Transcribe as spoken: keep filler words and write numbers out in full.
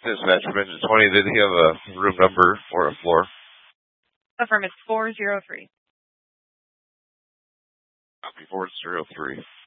Dispatch Dimension twenty, did he have a room number or a floor? Affirmative, four zero three. Copy four zero three.